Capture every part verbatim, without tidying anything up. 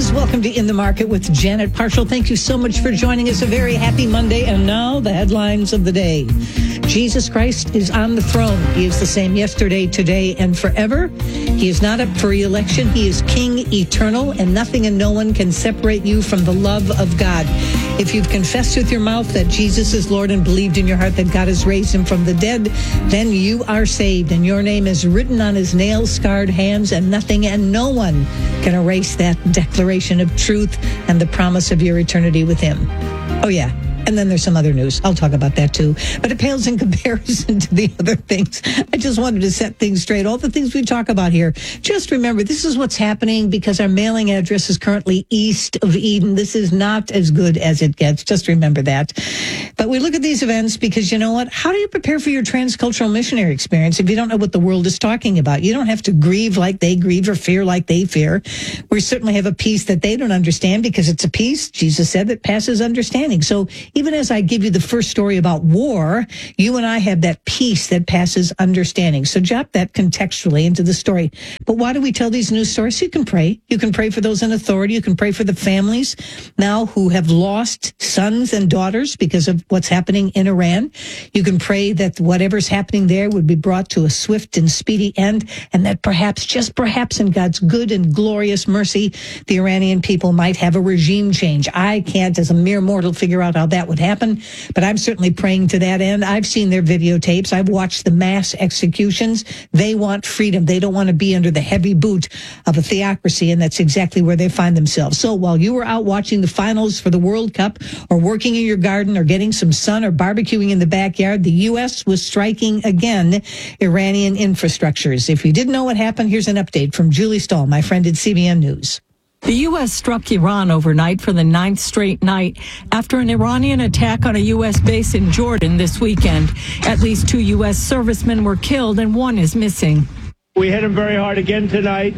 Greetings. Welcome to In the Market with Janet Parshall. Thank you so much for joining us. A very happy Monday. And now the headlines of the day. Jesus Christ is on the throne. He is the same yesterday, today, and forever. He is not up for re-election. He is King eternal, and nothing and no one can separate you from the love of God. If you've confessed with your mouth that Jesus is Lord and believed in your heart that God has raised him from the dead, then you are saved, and your name is written on his nail-scarred hands, and nothing and no one can erase that declaration of truth and the promise of your eternity with him. Oh, yeah. And then there's some other news. I'll talk about that too. But it pales in comparison to the other things. I just wanted to set things straight. All the things we talk about here. Just remember, this is what's happening because our mailing address is currently east of Eden. This is not as good as it gets. Just remember that. But we look at these events because, you know what? How do you prepare for your transcultural missionary experience if you don't know what the world is talking about? You don't have to grieve like they grieve or fear like they fear. We certainly have a peace that they don't understand because it's a peace, Jesus said, that passes understanding. So even as I give you the first story about war, you and I have that peace that passes understanding. So jot that contextually into the story. But why do we tell these news stories? You can pray. You can pray for those in authority. You can pray for the families now who have lost sons and daughters because of what's happening in Iran. You can pray that whatever's happening there would be brought to a swift and speedy end, and that perhaps, just perhaps in God's good and glorious mercy, the Iranian people might have a regime change. I can't, as a mere mortal, figure out how that would happen, but I'm certainly praying to that end. I've seen their videotapes. I've watched the mass executions. They want freedom. They don't want to be under the heavy boot of a theocracy, and that's exactly where they find themselves. So while you were out watching the finals for the World Cup or working in your garden or getting some sun or barbecuing in the backyard, the U S was striking again Iranian infrastructures. If you didn't know what happened, here's an update from Julie Stahl, my friend at C B N News. The U S struck Iran overnight for the ninth straight night after an Iranian attack on a U S base in Jordan this weekend. At least two U S servicemen were killed and one is missing. We hit him very hard again tonight,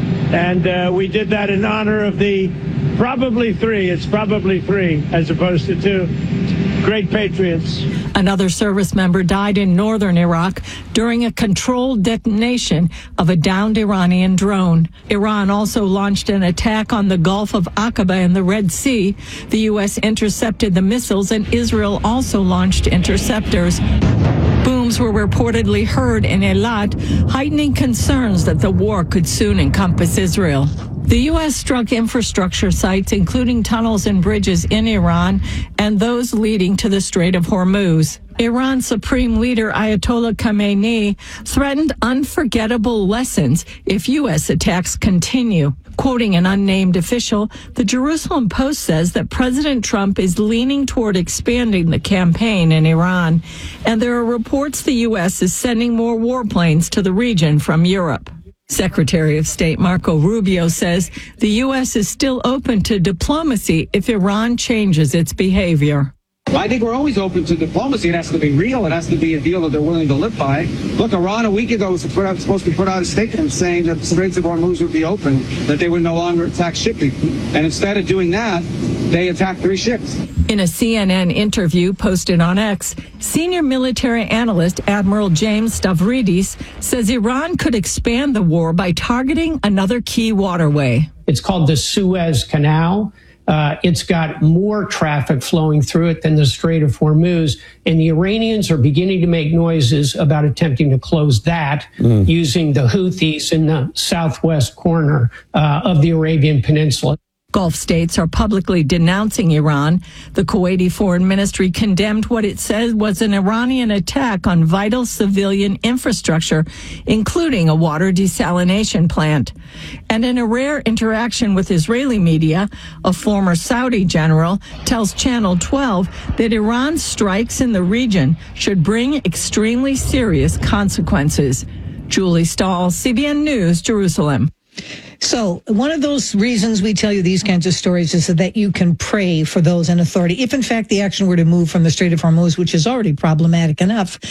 and uh, we did that in honor of the probably three, it's probably three as opposed to two, great patriots. Another service member died in northern Iraq during a controlled detonation of a downed Iranian drone. Iran also launched an attack on the Gulf of Aqaba in the Red Sea. The U S intercepted the missiles, and Israel also launched interceptors. Booms were reportedly heard in Eilat, heightening concerns that the war could soon encompass Israel. The U S struck infrastructure sites, including tunnels and bridges in Iran and those leading to the Strait of Hormuz. Iran's Supreme Leader Ayatollah Khamenei threatened unforgettable lessons if U S attacks continue. Quoting an unnamed official, the Jerusalem Post says that President Trump is leaning toward expanding the campaign in Iran, and there are reports the U S is sending more warplanes to the region from Europe. Secretary of State Marco Rubio says the U S is still open to diplomacy if Iran changes its behavior. I think we're always open to diplomacy. It has to be real. It has to be a deal that they're willing to live by. Look, Iran a week ago was supposed to put out a statement saying that the Straits of Hormuz would be open, that they would no longer attack shipping. And instead of doing that, they attacked three ships. In a C N N interview posted on X, senior military analyst Admiral James Stavridis says Iran could expand the war by targeting another key waterway. It's called the Suez Canal. Uh, it's got more traffic flowing through it than the Strait of Hormuz, and the Iranians are beginning to make noises about attempting to close that mm. using the Houthis in the southwest corner uh, of the Arabian Peninsula. Gulf states are publicly denouncing Iran. The Kuwaiti Foreign Ministry condemned what it said was an Iranian attack on vital civilian infrastructure, including a water desalination plant. And in a rare interaction with Israeli media, a former Saudi general tells Channel twelve that Iran's strikes in the region should bring extremely serious consequences. Julie Stahl, C B N News, Jerusalem. So one of those reasons we tell you these kinds of stories is so that you can pray for those in authority. If, in fact, the action were to move from the Strait of Hormuz, which is already problematic enough,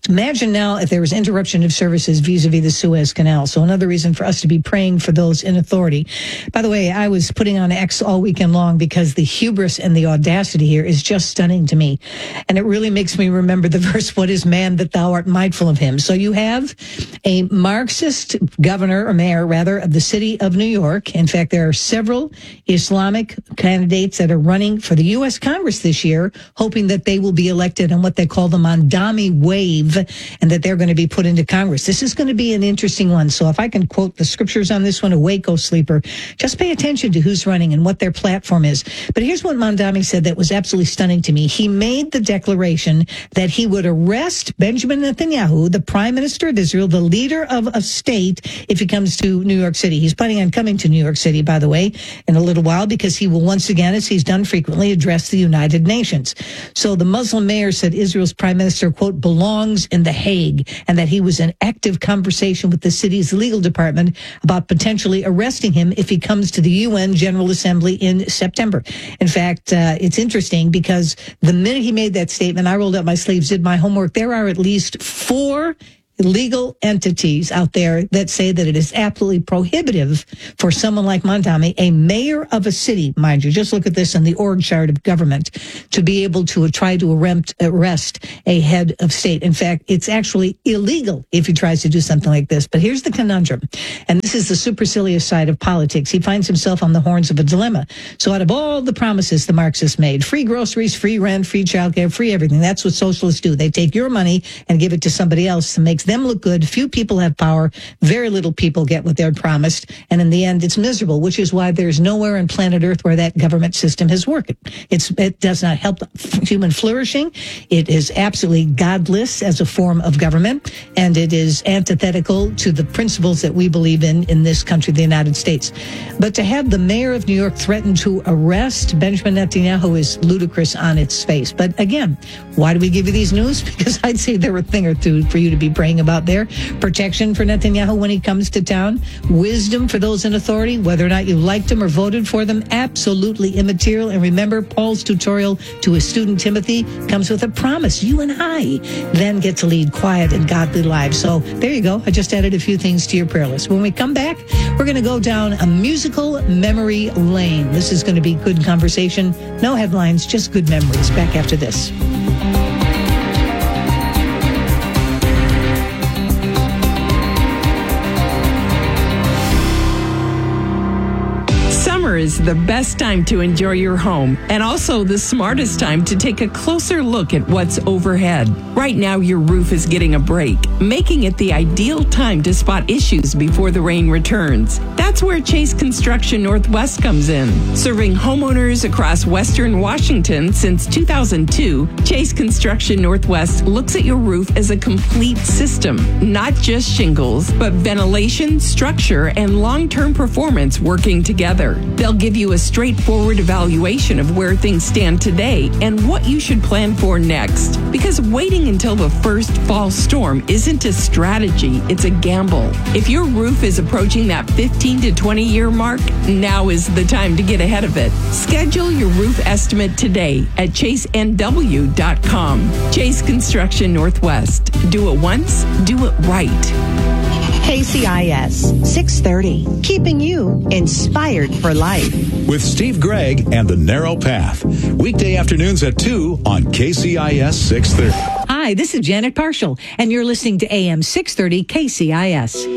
Imagine now if there was interruption of services vis-a-vis the Suez Canal. So another reason for us to be praying for those in authority. By the way, I was putting on X all weekend long because the hubris and the audacity here is just stunning to me. And it really makes me remember the verse, what is man that thou art mindful of him? So you have a Marxist governor, or mayor rather, of the city of New York. In fact, there are several Islamic candidates that are running for the U S Congress this year, hoping that they will be elected on what they call the Mamdani wave, and that they're going to be put into Congress. This is going to be an interesting one. So if I can quote the scriptures on this one, awake, O sleeper, just pay attention to who's running and what their platform is. But here's what Mamdani said that was absolutely stunning to me. He made the declaration that he would arrest Benjamin Netanyahu, the prime minister of Israel, the leader of a state, if he comes to New York City. He's planning on coming to New York City, by the way, in a little while, because he will once again, as he's done frequently, address the United Nations. So the Muslim mayor said Israel's prime minister, quote, belongs in The Hague, and that he was in active conversation with the city's legal department about potentially arresting him if he comes to the U N General Assembly in September. In fact, uh, it's interesting because the minute he made that statement, I rolled up my sleeves, did my homework. There are at least four legal entities out there that say that it is absolutely prohibitive for someone like Mamdani, a mayor of a city, mind you, just look at this in the org chart of government, to be able to try to arrest a head of state. In fact, it's actually illegal if he tries to do something like this. But here's the conundrum, and this is the supercilious side of politics. He finds himself on the horns of a dilemma. So out of all the promises the Marxists made, free groceries, free rent, free childcare, free everything, that's what socialists do. They take your money and give it to somebody else to make them look good. Few people have power. Very little people get what they're promised. And in the end, it's miserable, which is why there's nowhere on planet Earth where that government system has worked. It's, it does not help human flourishing. It is absolutely godless as a form of government. And it is antithetical to the principles that we believe in in this country, the United States. But to have the mayor of New York threaten to arrest Benjamin Netanyahu is ludicrous on its face. But again, why do we give you these news? Because I'd say there were a thing or two for you to be praying about there. Protection for Netanyahu when he comes to town. Wisdom for those in authority, whether or not you liked them or voted for them, absolutely immaterial. And remember, Paul's tutorial to his student Timothy comes with a promise. You and I then get to lead quiet and godly lives. So there you go. I just added a few things to your prayer list. When we come back, we're going to go down a musical memory lane. This is going to be good conversation. No headlines, just good memories. Back after this. Summer is the best time to enjoy your home and also the smartest time to take a closer look at what's overhead. Right now, your roof is getting a break, making it the ideal time to spot issues before the rain returns. That's where Chase Construction Northwest comes in. Serving homeowners across Western Washington since two thousand two, Chase Construction Northwest looks at your roof as a complete system, not just shingles, but ventilation, structure, and long-term performance working together. They'll give you a straightforward evaluation of where things stand today and what you should plan for next. Because waiting until the first fall storm isn't a strategy, it's a gamble. If your roof is approaching that fifteen to twenty year mark, now is the time to get ahead of it. Schedule your roof estimate today at chase n w dot com. Chase Construction Northwest. Do it once, do it right. K C I S six thirty, keeping you inspired for life. With Steve Gregg and The Narrow Path. Weekday afternoons at two on K C I S six thirty. Hi, this is Janet Parshall, and you're listening to A M six thirty K C I S.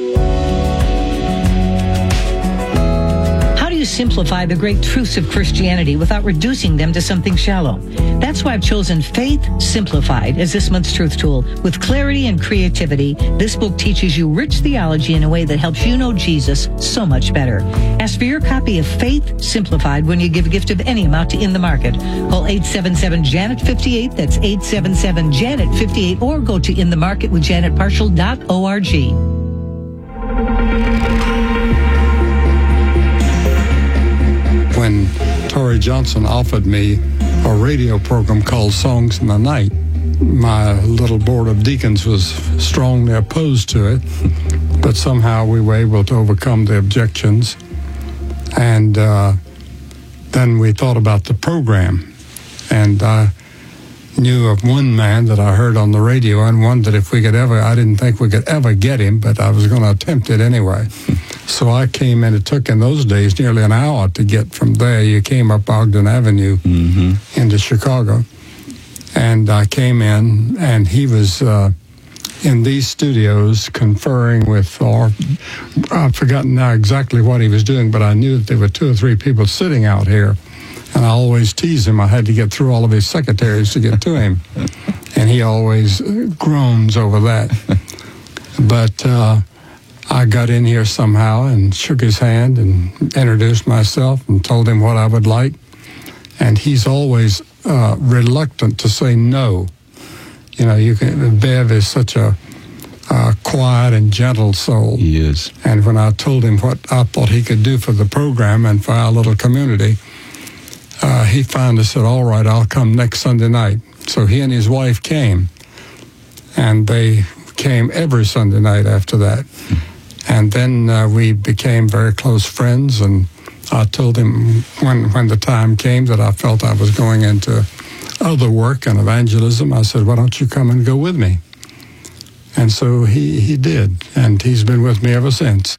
You simplify the great truths of Christianity without reducing them to something shallow. That's why I've chosen Faith Simplified as this month's truth tool. With clarity and creativity, this book teaches you rich theology in a way that helps you know Jesus so much better. Ask for your copy of Faith Simplified when you give a gift of any amount to In the Market. Call eight seven seven Janet fifty-eight. That's eight seven seven Janet fifty-eight, or go to in the market with janet parshall dot org. When Tori Johnson offered me a radio program called Songs in the Night, my little board of deacons was strongly opposed to it, but somehow we were able to overcome the objections. And uh, then we thought about the program. And, uh, knew of one man that I heard on the radio, and one that if we could ever, I didn't think we could ever get him, but I was going to attempt it anyway. So I came in. It took in those days nearly an hour to get from there. You came up Ogden Avenue mm-hmm. into Chicago. And I came in, and he was uh, in these studios conferring with, or I've forgotten now exactly what he was doing, but I knew that there were two or three people sitting out here. And I always tease him. I had to get through all of his secretaries to get to him. And he always groans over that. But uh, I got in here somehow and shook his hand and introduced myself and told him what I would like. And he's always uh, reluctant to say no. You know, you can, Bev is such a uh, quiet and gentle soul. He is. And when I told him what I thought he could do for the program and for our little community, uh, he finally said, all right, I'll come next Sunday night. So he and his wife came, and they came every Sunday night after that. And then uh, we became very close friends, and I told him when when the time came that I felt I was going into other work and evangelism, I said, why don't you come and go with me? And so he, he did, and he's been with me ever since.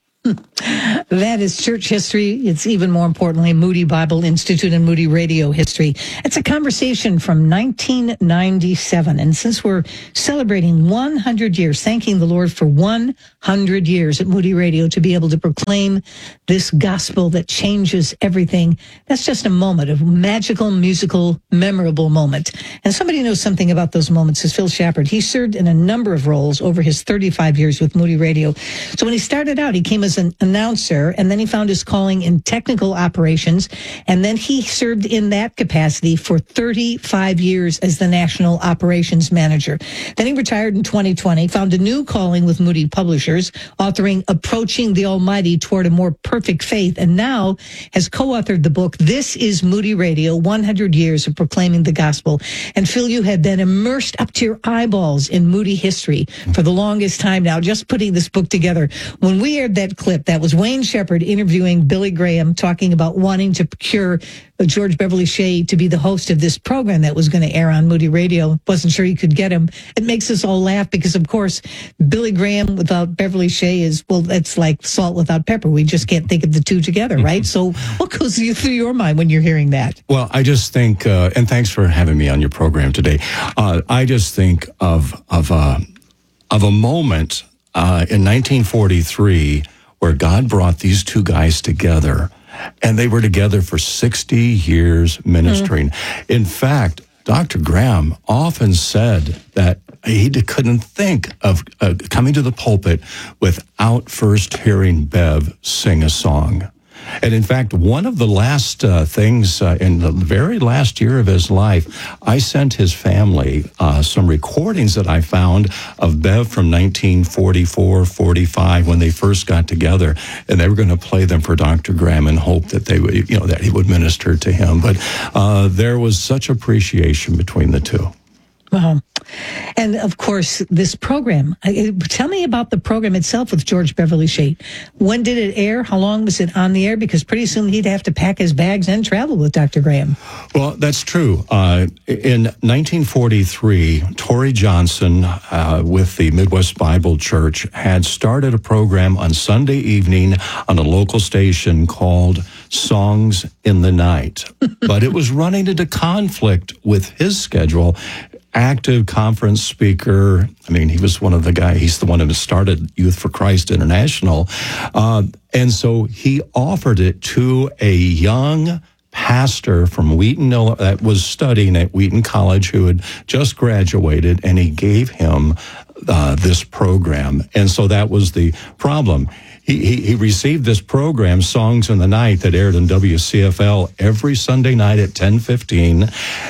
That is church history. It's even more importantly, Moody Bible Institute and Moody Radio history. It's a conversation from nineteen ninety-seven. And since we're celebrating one hundred years, thanking the Lord for one hundred years at Moody Radio to be able to proclaim this gospel that changes everything, that's just a moment, a magical, musical, memorable moment. And somebody knows something about those moments is Phil Shepard. He served in a number of roles over his thirty-five years with Moody Radio. So when he started out, he came as an announcer, and then he found his calling in technical operations, and then he served in that capacity for thirty-five years as the national operations manager. Then he retired in twenty twenty, found a new calling with Moody Publishers, authoring Approaching the Almighty Toward a More Perfect Faith, and now has co-authored the book, This is Moody Radio, one hundred years of Proclaiming the Gospel. And Phil, you have been immersed up to your eyeballs in Moody history for the longest time now, just putting this book together. When we aired that clip, that was Wayne Shepard interviewing Billy Graham, talking about wanting to procure George Beverly Shea to be the host of this program that was going to air on Moody Radio. Wasn't sure you could get him. It makes us all laugh because, of course, Billy Graham without Beverly Shea is, well, that's like salt without pepper. We just can't think of the two together, right? So what goes through your mind when you're hearing that? Well, I just think, uh, and thanks for having me on your program today. Uh, I just think of of a, of a moment uh, in nineteen forty-three where God brought these two guys together, and they were together for sixty years ministering. Mm. In fact, Doctor Graham often said that he couldn't think of uh, coming to the pulpit without first hearing Bev sing a song. And in fact, one of the last uh, things uh, in the very last year of his life, I sent his family uh, some recordings that I found of Bev from nineteen forty-four, forty-five, when they first got together, and they were going to play them for Doctor Graham and hope that they would, you know, that he would minister to him. But uh, there was such appreciation between the two. Wow. And of course, this program, tell me about the program itself with George Beverly Shea. When did it air? How long was it on the air? Because pretty soon he'd have to pack his bags and travel with Doctor Graham. Well, that's true. Uh, in nineteen forty-three, Torrey Johnson uh, with the Midwest Bible Church had started a program on Sunday evening on a local station called Songs in the Night. But it was running into conflict with his schedule. Active conference speaker. I mean, he was one of the guys, he's the one who started Youth for Christ International. Uh, and so he offered it to a young pastor from Wheaton, that was studying at Wheaton College, who had just graduated, and he gave him uh, this program. And so that was the problem. He, he, he received this program, Songs in the Night, that aired on W C F L every Sunday night at ten fifteen.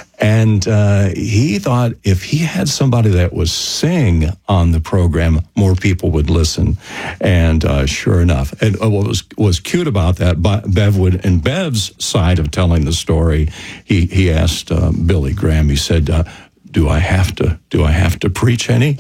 And uh, he thought if he had somebody that was sing on the program, more people would listen. And uh, sure enough, and what was was cute about that, Bev would, in Bev's side of telling the story, he he asked uh, Billy Graham. He said, Uh, Do I have to? Do I have to preach any?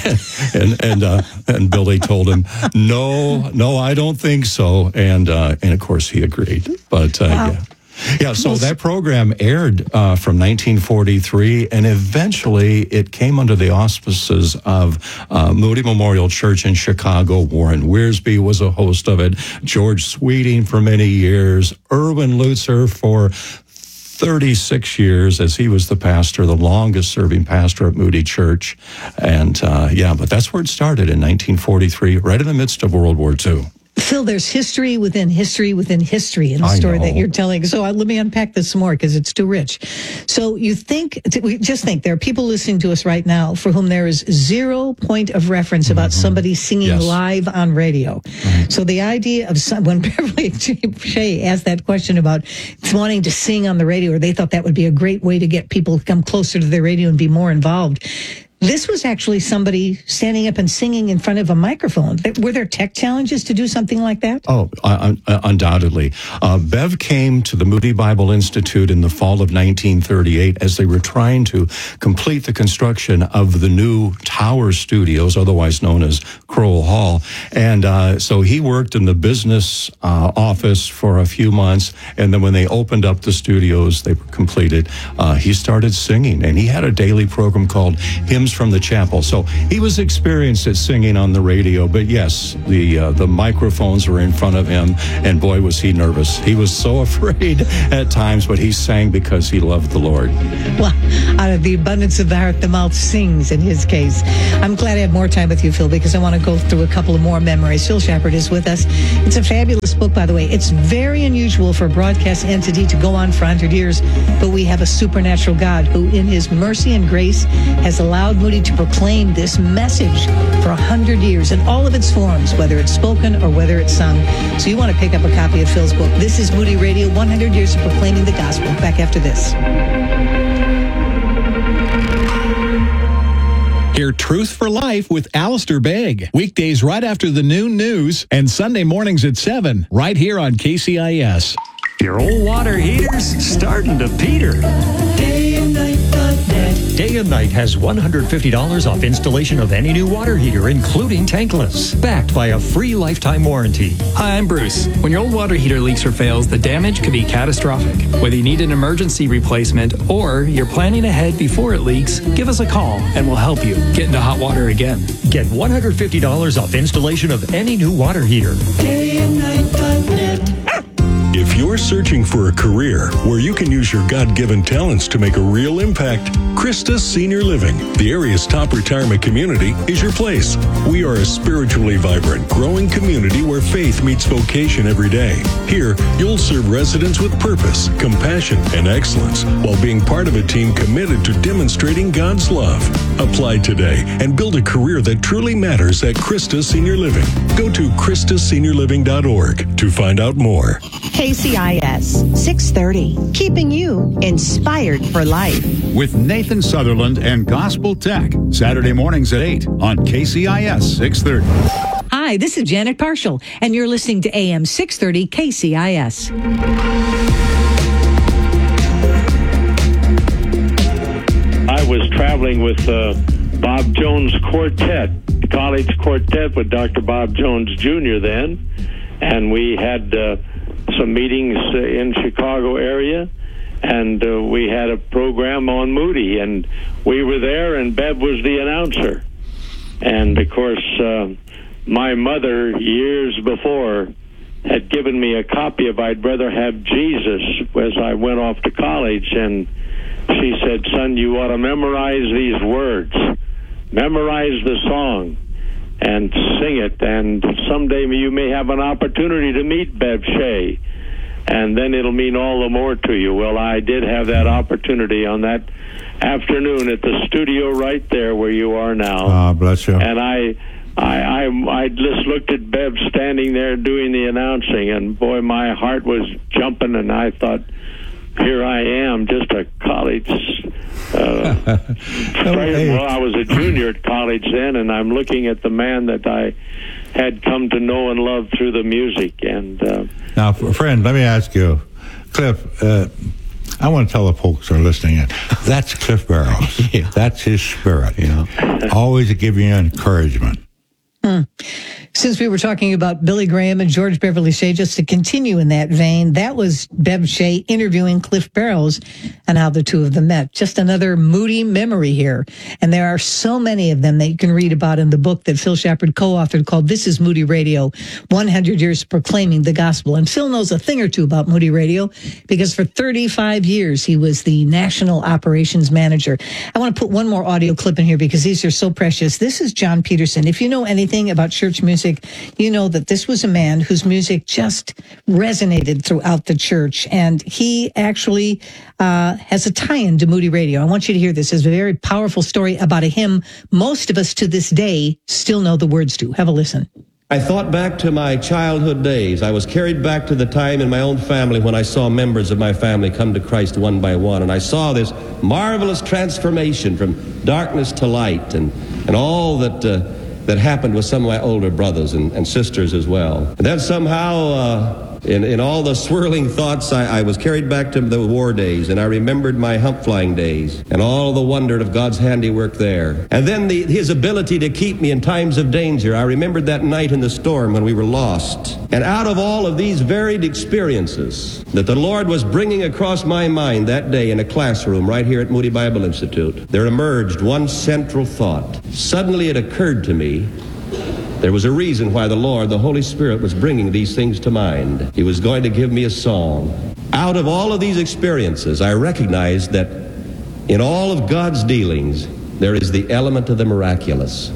and and uh, and Billy told him, no, no, I don't think so. And uh, and of course he agreed. But uh, wow. yeah. Yeah, so that program aired uh, from nineteen forty-three, and eventually it came under the auspices of uh, Moody Memorial Church in Chicago. Warren Wiersbe was a host of it, George Sweeting for many years, Erwin Lutzer for thirty-six years as he was the pastor, the longest serving pastor at Moody Church. And uh, yeah, but that's where it started in nineteen forty-three, right in the midst of World War Two. Phil, there's history within history within history in the I story know. that you're telling. So uh, let me unpack this some more because it's too rich. So you think, we just think there are people listening to us right now for whom there is zero point of reference about mm-hmm. somebody singing Yes. live on radio. Right. So the idea of some, when Beverly Shea asked that question about wanting to sing on the radio, or they thought that would be a great way to get people to come closer to the radio and be more involved. This was actually somebody standing up and singing in front of a microphone. Were there tech challenges to do something like that? Oh, uh, uh, undoubtedly. Uh, Bev came to the Moody Bible Institute in the fall of nineteen thirty-eight as they were trying to complete the construction of the new Tower Studios, otherwise known as Crowell Hall. And uh, so he worked in the business uh, office for a few months, and then when they opened up the studios, they were completed, uh, he started singing. And he had a daily program called Hymns from the Chapel. So he was experienced at singing on the radio, but yes, the uh, the microphones were in front of him, and boy, was he nervous. He was so afraid at times, but he sang because he loved the Lord. Well, out of the abundance of the heart, the mouth sings in his case. I'm glad I have more time with you, Phil, because I want to go through a couple of more memories. Phil Shepherd is with us. It's a fabulous book, by the way. It's very unusual for a broadcast entity to go on for one hundred years, but we have a supernatural God who, in his mercy and grace, has allowed Moody to proclaim this message for a hundred years in all of its forms, whether it's spoken or whether it's sung. So you want to pick up a copy of Phil's book. This is Moody Radio, one hundred years of proclaiming the gospel. Back after this. Hear Truth for Life with Alistair Begg. Weekdays right after the noon news and Sunday mornings at seven, right here on K C I S. Your old water heater's starting to peter. Day and Night dot net. Day and Night has one hundred fifty dollars off installation of any new water heater, including tankless, backed by a free lifetime warranty. Hi, I'm Bruce. When your old water heater leaks or fails, the damage could be catastrophic. Whether you need an emergency replacement or you're planning ahead before it leaks, give us a call and we'll help you get into hot water again. Get one hundred fifty dollars off installation of any new water heater. Day and Night dot net. If you're searching for a career where you can use your God-given talents to make a real impact, Christus Senior Living, the area's top retirement community, is your place. We are a spiritually vibrant, growing community where faith meets vocation every day. Here, you'll serve residents with purpose, compassion, and excellence while being part of a team committed to demonstrating God's love. Apply today and build a career that truly matters at Christus Senior Living. Go to Christus Senior Living dot org to find out more. K C I S six thirty, keeping you inspired for life. With Nathan Sutherland and Gospel Tech, Saturday mornings at eight on K C I S six thirty. Hi, this is Janet Parshall, and you're listening to A M six thirty K C I S. I was traveling with uh, Bob Jones Quartet, college quartet with Doctor Bob Jones Junior then, and we had uh, some meetings uh, in Chicago area, and uh, we had a program on Moody, and we were there, and Bev was the announcer. And, of course, uh, my mother, years before, had given me a copy of I'd Rather Have Jesus as I went off to college, and she said, son, you ought to memorize these words. Memorize the song and sing it, and someday you may have an opportunity to meet Bev Shea, and then it'll mean all the more to you. Well, I did have that opportunity on that afternoon at the studio right there where you are now. Ah, bless you. And I, I, I, I just looked at Bev standing there doing the announcing, and boy, my heart was jumping, and I thought, here I am, just a college uh, freshman. Well, I was a junior at college then, and I'm looking at the man that I had come to know and love through the music. And uh, now, friend, let me ask you, Cliff. Uh, I want to tell the folks who are listening in, that's Cliff Barrows. Yeah. That's his spirit. You know, always giving you encouragement. Hmm. Since we were talking about Billy Graham and George Beverly Shea, just to continue in that vein, that was Bev Shea interviewing Cliff Barrows and how the two of them met. Just another moody memory here. And there are so many of them that you can read about in the book that Phil Shepard co-authored called This is Moody Radio, one hundred years Proclaiming the Gospel. And Phil knows a thing or two about Moody Radio because for thirty-five years he was the national operations manager. I want to put one more audio clip in here because these are so precious. This is John Peterson. If you know anything about church music, you know that this was a man whose music just resonated throughout the church, and he actually uh, has a tie-in to Moody Radio. I want you to hear this. It's a very powerful story about a hymn most of us to this day still know the words to. Have a listen. I thought back to my childhood days. I was carried back to the time in my own family when I saw members of my family come to Christ one by one, and I saw this marvelous transformation from darkness to light, and, and all that... Uh, that happened with some of my older brothers and, and sisters as well. And then somehow, uh, in, in all the swirling thoughts, I, I was carried back to the war days, and I remembered my hump flying days and all the wonder of God's handiwork there. And then the, his ability to keep me in times of danger. I remembered that night in the storm when we were lost. And out of all of these varied experiences that the Lord was bringing across my mind that day in a classroom right here at Moody Bible Institute, there emerged one central thought. Suddenly it occurred to me there was a reason why the Lord, the Holy Spirit, was bringing these things to mind. He was going to give me a song. Out of all of these experiences, I recognized that in all of God's dealings, there is the element of the miraculous.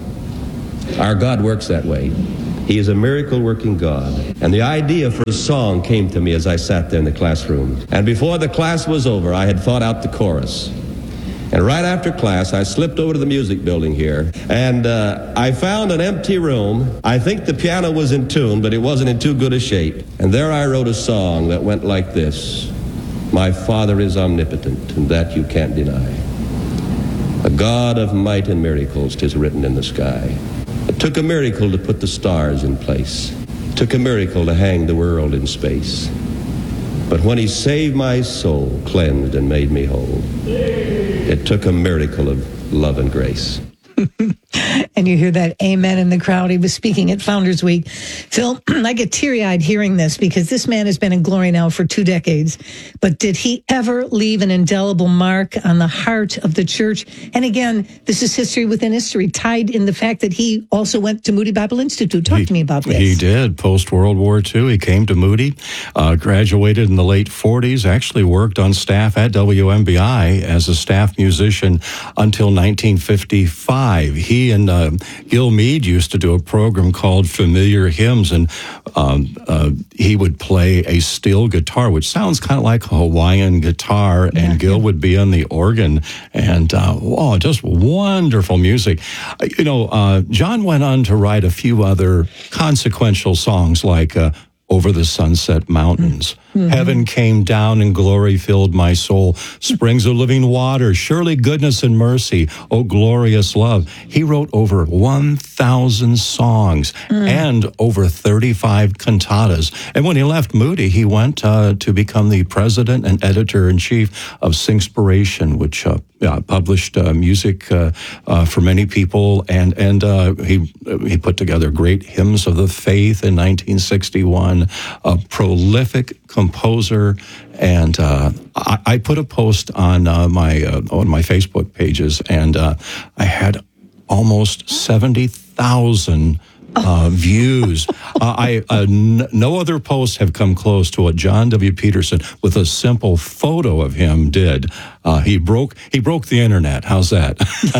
Our God works that way. He is a miracle-working God. And the idea for a song came to me as I sat there in the classroom. And before the class was over, I had thought out the chorus. And right after class, I slipped over to the music building here, and uh, I found an empty room. I think the piano was in tune, but it wasn't in too good a shape. And there I wrote a song that went like this. My Father is omnipotent, and that you can't deny. A God of might and miracles, 'tis written in the sky. It took a miracle to put the stars in place. It took a miracle to hang the world in space. But when he saved my soul, cleansed and made me whole, it took a miracle of love and grace. And you hear that amen in the crowd. He was speaking at Founders Week. Phil, I get teary-eyed hearing this because this man has been in glory now for two decades. But did he ever leave an indelible mark on the heart of the church? And again, this is history within history, tied in the fact that he also went to Moody Bible Institute. Talk he, to me about this. He did. Post-World War Two, he came to Moody, uh, graduated in the late forties, actually worked on staff at W M B I as a staff musician until nineteen fifty-five. He and uh, Gil Meade used to do a program called Familiar Hymns, and um, uh, he would play a steel guitar, which sounds kind of like a Hawaiian guitar, yeah. and Gil would be on the organ, and uh, oh, just wonderful music. You know, uh, John went on to write a few other consequential songs like uh, Over the Sunset Mountains. Mm-hmm. Heaven came down and glory filled my soul. Springs of living water, surely goodness and mercy, oh glorious love. He wrote over one thousand songs mm. and over thirty-five cantatas. And when he left Moody, he went uh, to become the president and editor-in-chief of Singspiration, which uh, uh, published uh, music uh, uh, for many people. And, and uh, he, he put together great hymns of the faith in nineteen sixty-one, a prolific composer, and uh, I, I put a post on uh, my uh, on my Facebook pages, and uh, I had almost seventy thousand uh, views. uh, I uh, n- no other posts have come close to what John W. Peterson, with a simple photo of him, did. Uh, he broke he broke the internet. How's that?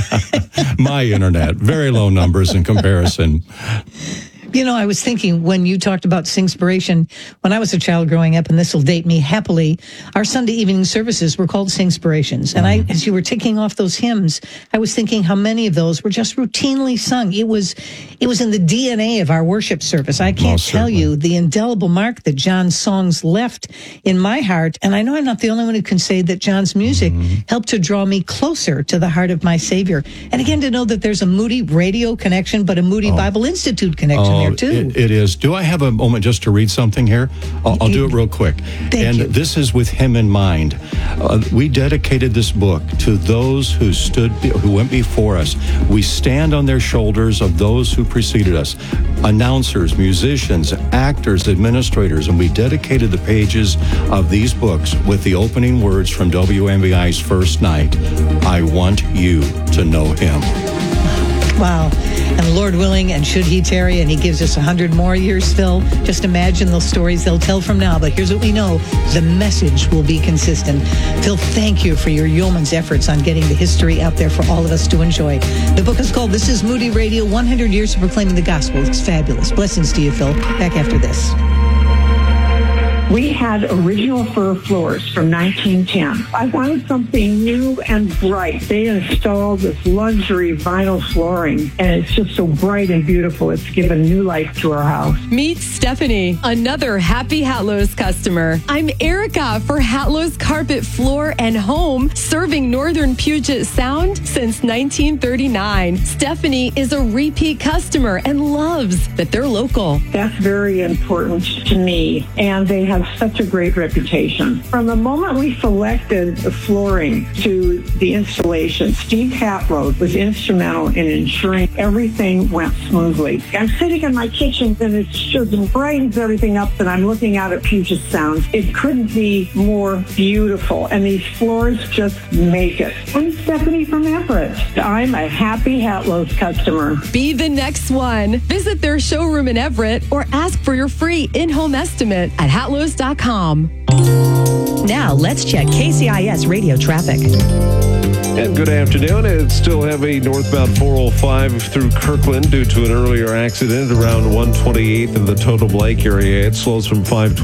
My internet, very low numbers in comparison. You know, I was thinking when you talked about Singspiration, when I was a child growing up, and this will date me happily, our Sunday evening services were called Singspirations. And I, as you were ticking off those hymns, I was thinking how many of those were just routinely sung. It was, it was in the D N A of our worship service. I can't Most tell certainly. you the indelible mark that John's songs left in my heart. And I know I'm not the only one who can say that John's music mm-hmm. helped to draw me closer to the heart of my Savior. And again, to know that there's a Moody Radio connection, but a Moody oh. Bible Institute connection. Oh, on there too. It, it is. Do I have a moment just to read something here? I'll, I'll do it real quick. Thank and you. This is with him in mind. Uh, we dedicated this book to those who stood, who went before us. We stand on their shoulders of those who preceded us. Announcers, musicians, actors, administrators, and we dedicated the pages of these books with the opening words from W M B I's first night. I want you to know him. Wow. And Lord willing, and should he tarry, and he gives us a hundred more years, Phil, just imagine those stories they'll tell from now. But here's what we know. The message will be consistent. Phil, thank you for your yeoman's efforts on getting the history out there for all of us to enjoy. The book is called This is Moody Radio, one hundred years of Proclaiming the Gospel. It's fabulous. Blessings to you, Phil. Back after this. We had original fir floors from nineteen ten. I wanted something new and bright. They installed this luxury vinyl flooring, and it's just so bright and beautiful. It's given new life to our house. Meet Stephanie, another happy Hatlow's customer. I'm Erica for Hatlow's Carpet Floor and Home, serving Northern Puget Sound since nineteen thirty-nine. Stephanie is a repeat customer and loves that they're local. That's very important to me, and they have such a great reputation. From the moment we selected the flooring to the installation, Steve Hatlow was instrumental in ensuring everything went smoothly. I'm sitting in my kitchen and it just brightens everything up, and I'm looking out at Puget Sound. It couldn't be more beautiful, and these floors just make it. I'm Stephanie from Everett. I'm a happy Hatlow's customer. Be the next one. Visit their showroom in Everett or ask for your free in-home estimate at hatlows dot com. Now let's check K C I S radio traffic. And good afternoon. It's still heavy northbound four oh five through Kirkland due to an earlier accident around one twenty-eighth in the Totem Lake area. It slows from five